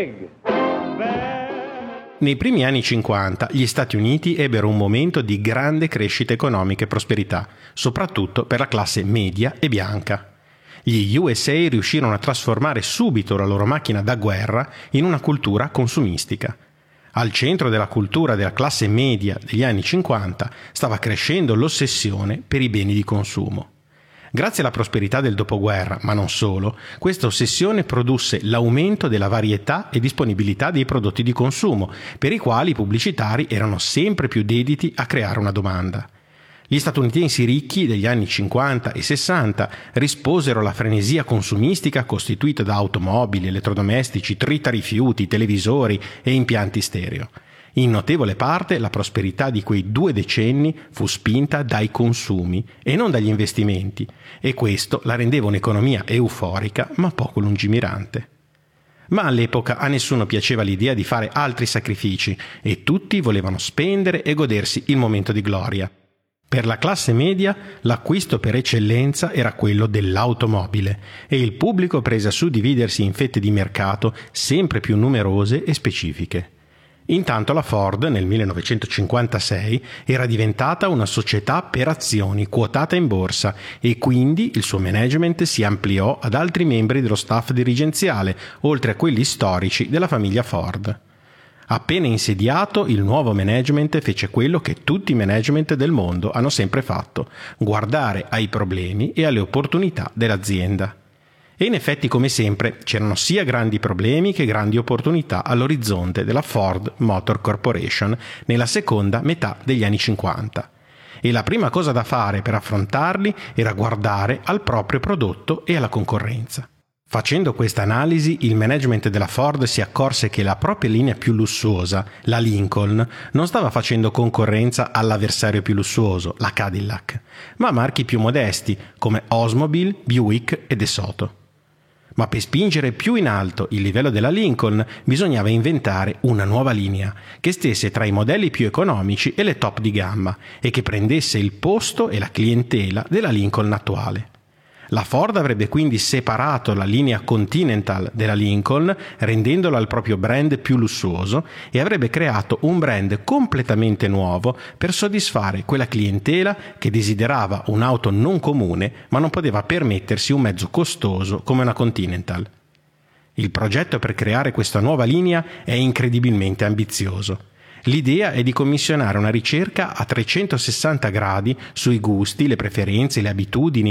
pig. Nei primi anni 50 gli Stati Uniti ebbero un momento di grande crescita economica e prosperità, soprattutto per la classe media e bianca. Gli USA riuscirono a trasformare subito la loro macchina da guerra in una cultura consumistica. Al centro della cultura della classe media degli anni 50 stava crescendo l'ossessione per i beni di consumo. Grazie alla prosperità del dopoguerra, ma non solo, questa ossessione produsse l'aumento della varietà e disponibilità dei prodotti di consumo, per i quali i pubblicitari erano sempre più dediti a creare una domanda. Gli statunitensi ricchi degli anni 50 e 60 risposero alla frenesia consumistica costituita da automobili, elettrodomestici, trita-rifiuti, televisori e impianti stereo. In notevole parte la prosperità di quei 2 decenni fu spinta dai consumi e non dagli investimenti, e questo la rendeva un'economia euforica ma poco lungimirante. Ma all'epoca a nessuno piaceva l'idea di fare altri sacrifici e tutti volevano spendere e godersi il momento di gloria. Per la classe media l'acquisto per eccellenza era quello dell'automobile e il pubblico prese a suddividersi in fette di mercato sempre più numerose e specifiche. Intanto la Ford nel 1956 era diventata una società per azioni quotata in borsa e quindi il suo management si ampliò ad altri membri dello staff dirigenziale, oltre a quelli storici della famiglia Ford. Appena insediato, il nuovo management fece quello che tutti i management del mondo hanno sempre fatto: guardare ai problemi e alle opportunità dell'azienda. E in effetti, come sempre, c'erano sia grandi problemi che grandi opportunità all'orizzonte della Ford Motor Corporation nella seconda metà degli anni 50. E la prima cosa da fare per affrontarli era guardare al proprio prodotto e alla concorrenza. Facendo questa analisi, il management della Ford si accorse che la propria linea più lussuosa, la Lincoln, non stava facendo concorrenza all'avversario più lussuoso, la Cadillac, ma a marchi più modesti come Oldsmobile, Buick e DeSoto. Ma per spingere più in alto il livello della Lincoln bisognava inventare una nuova linea che stesse tra i modelli più economici e le top di gamma e che prendesse il posto e la clientela della Lincoln attuale. La Ford avrebbe quindi separato la linea Continental della Lincoln, rendendola il proprio brand più lussuoso, e avrebbe creato un brand completamente nuovo per soddisfare quella clientela che desiderava un'auto non comune ma non poteva permettersi un mezzo costoso come una Continental. Il progetto per creare questa nuova linea è incredibilmente ambizioso. L'idea è di commissionare una ricerca a 360 gradi sui gusti, le preferenze, le abitudini